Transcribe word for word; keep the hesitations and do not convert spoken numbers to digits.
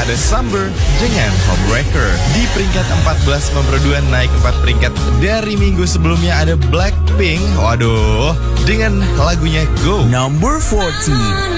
ada Summer dengan Homewrecker. Di peringkat empat belas nomor dua naik empat peringkat dari minggu sebelumnya ada Blackpink. Waduh, dengan lagunya Go. Number fourteen.